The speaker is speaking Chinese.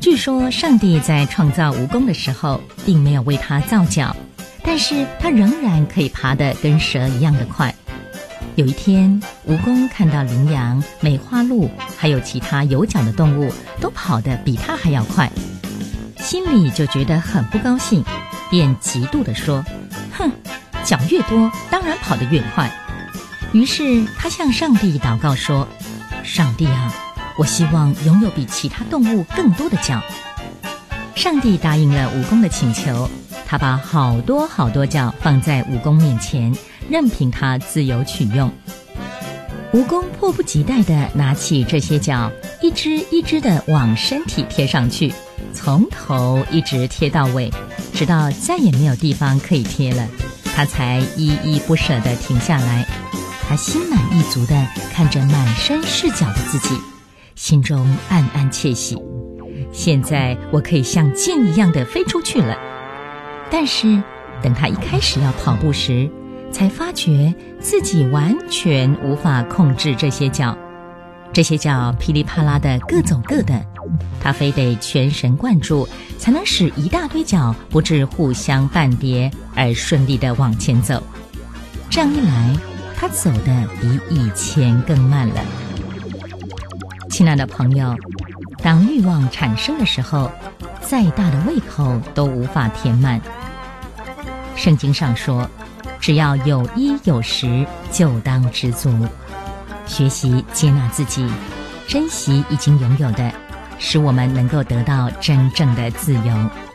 据说上帝在创造蜈蚣的时候，并没有为它造脚，但是它仍然可以爬得跟蛇一样的快。有一天，蜈蚣看到羚羊、梅花鹿还有其他有脚的动物都跑得比它还要快，心里就觉得很不高兴，便嫉妒地说：哼，脚越多当然跑得越快。于是他向上帝祷告说：上帝啊，我希望拥有比其他动物更多的脚。上帝答应了蜈蚣的请求，他把好多好多脚放在蜈蚣面前，任凭它自由取用。蜈蚣迫不及待地拿起这些脚，一只一只地往身体贴上去，从头一直贴到尾，直到再也没有地方可以贴了，它才依依不舍地停下来。他心满意足地看着满身是脚的自己，心中暗暗窃喜，现在我可以像箭一样地飞出去了。但是等他一开始要跑步时，才发觉自己完全无法控制这些脚，这些脚噼里啪啦的各走各的，他非得全神贯注，才能使一大堆脚不致互相绊跌，而顺利地往前走。这样一来，他走得比以前更慢了。亲爱的朋友，当欲望产生的时候，再大的胃口都无法填满。圣经上说，只要有衣有食，就当知足。学习接纳自己，珍惜已经拥有的，使我们能够得到真正的自由。